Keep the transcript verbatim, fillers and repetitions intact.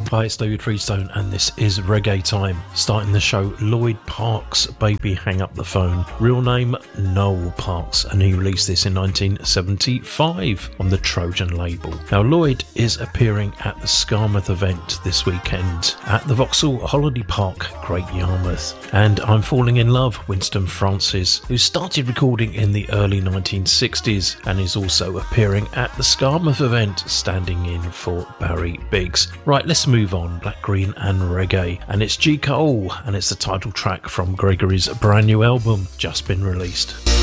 Hi, it's David Freestone and this is Reggae Time. Starting the show, Lloyd Parks, Baby Hang Up the Phone. Real name, Noel Parks, and he released this in nineteen seventy-five on the Trojan label. Now, Lloyd is appearing at the Skarmouth event this weekend at the Vauxhall Holiday Park, Great Yarmouth. And I'm falling in love, Winston Francis, who started recording in the early nineteen sixties and is also appearing at the Skarmouth event, standing in for Barry Biggs. Right, let's move Move on, Black, Green and Reggae, and it's G. Cole, and it's the title track from Gregory's brand new album, just been released.